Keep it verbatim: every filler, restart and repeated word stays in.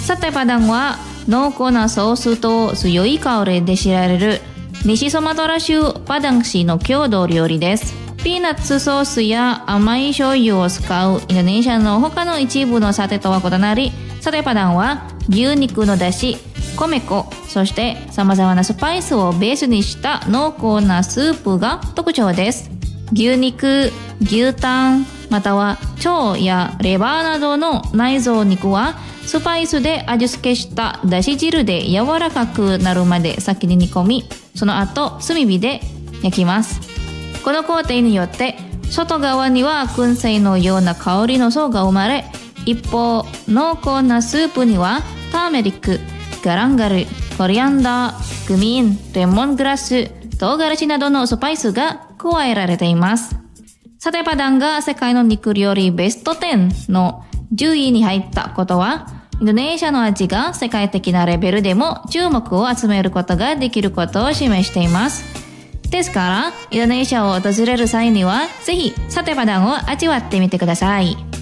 サテパダンは濃厚なソースと強い香りで知られる西ソマトラ州パダン市の郷土料理です。ピーナッツソースや甘い醤油を使うインドネシアの他の一部のサテとは異なり、サテパダンは牛肉の出汁、米粉、そして様々なスパイスをベースにした濃厚なスープが特徴です。牛肉、牛タン、または腸やレバーなどの内臓肉はスパイスで味付けしただし汁で柔らかくなるまで先に煮込み、その後炭火で焼きます。この工程によって外側には燻製のような香りの層が生まれ、一方濃厚なスープにはターメリック、ガランガル、コリアンダー、クミン、レモングラス、唐辛子などのスパイスが加えられています。サテパダンが世界の肉料理ベストじゅうのじゅういに入ったことは、インドネシアの味が世界的なレベルでも注目を集めることができることを示しています。ですから、インドネシアを訪れる際には、ぜひサテパダンを味わってみてください。